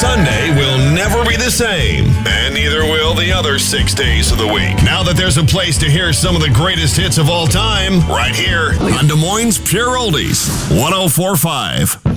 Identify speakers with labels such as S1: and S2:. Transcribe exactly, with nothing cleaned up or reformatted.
S1: Sunday will never be the same, and neither will the other six days of the week. Now that there's a place to hear some of the greatest hits of all time, right here on Des Moines Pure Oldies, one oh four point five.